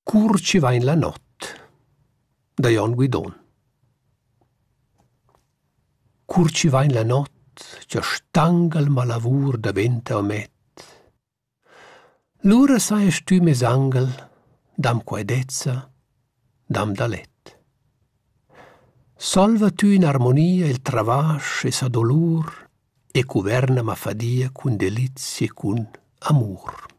Cur ci va in la nott, da Jon Guidon. Cur ci va in la nott, c'è stangel ma lavur da venta omet. L'ura saies tu mes angel, dam quaedezza, dam da let. Solva tu in armonia il travasc e sa dolur e cuverna ma fadia cun delizie e cun amur.